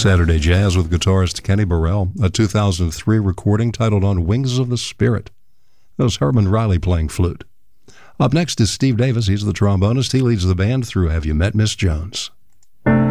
Saturday Jazz with guitarist Kenny Burrell, a 2003 recording titled On Wings of the Spirit. That was Herman Riley playing flute. Up next is Steve Davis. He's the trombonist. He leads the band through Have You Met Miss Jones?